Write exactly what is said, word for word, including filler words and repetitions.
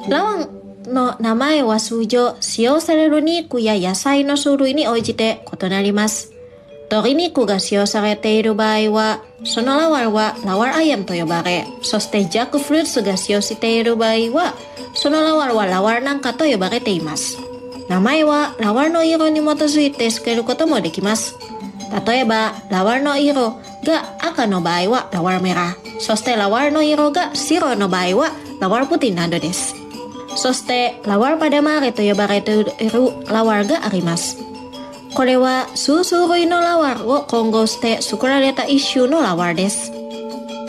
ラワンの名前は通常使用される肉や野菜の種類に応じて異なります。鶏肉が使用されている場合は、そのラワーはラワーアイアムと呼ばれ、そしてジャックフルーツが使用している場合は、そのラワーはラワーナンカと呼ばれています。名前はラワーの色に基づいて付けることもできます。例えば、ラワーの色が赤の場合はラワーメラ、そしてラワーの色が白の場合はラワープティなどです。そして、ラワーパデマーレと呼ばれているラワーがあります。これは数種類のラワーを混合して作られた一種のラワーです。